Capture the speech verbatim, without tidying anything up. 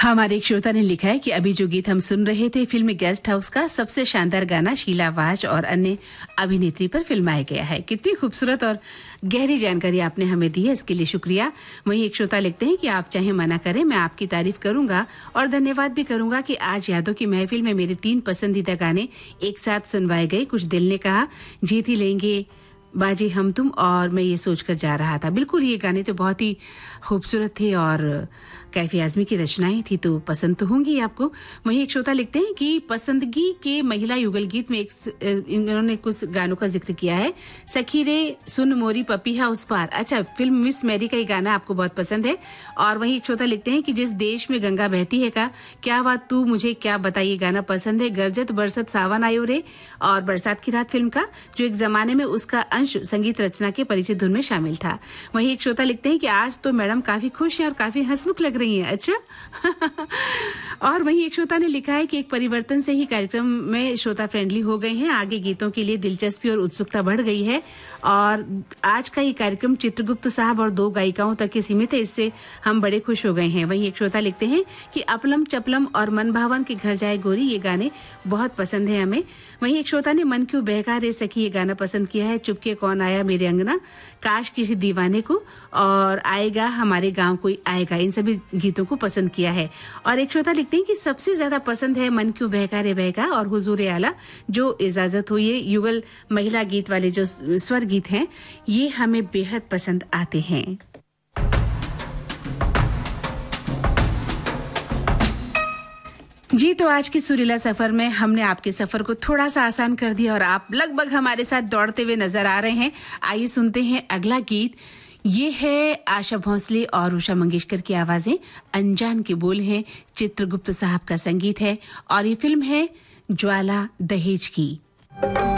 हमारे एक श्रोता ने लिखा है कि अभी जो गीत हम सुन रहे थे फिल्म गेस्ट हाउस का सबसे शानदार गाना शीला वाज और अन्य अभिनेत्री पर फिल्माया गया है। कितनी खूबसूरत और गहरी जानकारी आपने हमें दी है, इसके लिए शुक्रिया। वहीं एक श्रोता लिखते हैं कि आप चाहे मना करें, मैं आपकी तारीफ करूंगा और धन्यवाद भी करूंगा कि आज यादों की महफिल में मेरे तीन पसंदीदा गाने एक साथ सुनवाए गए। कुछ दिल ने कहा, जीत ही लेंगे बाजी हम तुम, और मैं ये सोचकर जा रहा था। बिल्कुल, ये गाने तो बहुत ही खूबसूरत थे और कैफी आजमी की रचनाएं थी, तो पसंद तो होंगी आपको। वहीं एक श्रोता लिखते हैं कि पसंदगी के महिला युगल गीत में एक इन्होंने कुछ गानों का जिक्र किया है। सखी रे सुन मोरी पपीहा उस पार, अच्छा, फिल्म मिस मैरी का ये गाना आपको बहुत पसंद है। और वहीं एक श्रोता लिखते हैं कि जिस देश में गंगा बहती है का क्या बात तू मुझे क्या बताइए गाना पसंद है। गरजत बरसत सावन आयो रे और बरसात की रात फिल्म का, जो एक जमाने में उसका अंश संगीत रचना के परिचित धुन में शामिल था। वहीं एक श्रोता लिखते हैं कि आज तो मैडम काफी खुश हैं और काफी हंसमुख लग रही हैं। अच्छा और वहीं एक श्रोता ने लिखा है कि एक परिवर्तन से ही कार्यक्रम में श्रोता फ्रेंडली हो गए हैं, आगे गीतों के लिए दिलचस्पी और उत्सुकता बढ़ गई है और आज का ये कार्यक्रम चित्रगुप्त साहब और दो गायिकाओं तक के सीमित है, इससे हम बड़े खुश हो गए हैं। वहीं एक श्रोता लिखते हैं कि अपलम चपलम और मन भावन के घर जाए गोरी, ये गाने बहुत पसंद है हमें। वहीं एक श्रोता ने मन क्यों बहका रे सखी ये गाना पसंद किया है। चुपके कौन आया मेरे अंगना, काश किसी दीवाने को, और आएगा हमारे गांव कोई आएगा, इन सभी गीतों को पसंद किया है। और एक श्रोता लिखते हैं कि सबसे ज्यादा पसंद है मन क्यों बहका रे बहका और हुजूर आला, जो इजाजत हो, ये युगल महिला गीत वाले जो स्वर गीत हैं ये हमें बेहद पसंद आते हैं। जी, तो आज की सुरीला सफर में हमने आपके सफर को थोड़ा सा आसान कर दिया और आप लगभग हमारे साथ दौड़ते हुए नजर आ रहे हैं। आइए सुनते हैं अगला गीत। ये है आशा भोसले और उषा मंगेशकर की आवाजें, अनजान के बोल हैं, चित्रगुप्त साहब का संगीत है और ये फिल्म है ज्वाला दहेज की।